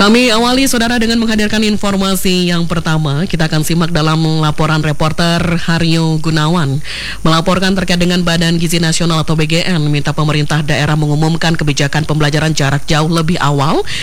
Kami awali saudara dengan menghadirkan informasi yang pertama. Kita akan simak dalam laporan reporter Haryo Gunawan. Melaporkan terkait dengan Badan Gizi Nasional atau BGN minta pemerintah daerah mengumumkan kebijakan pembelajaran jarak jauh lebih awal